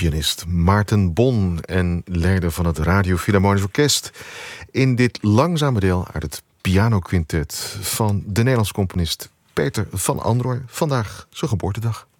pianist Maarten Bon en leider van het Radio Philharmonisch Orkest in dit langzame deel uit het pianoquintet van de Nederlandse componist Peter van Androoy. Vandaag zijn geboortedag.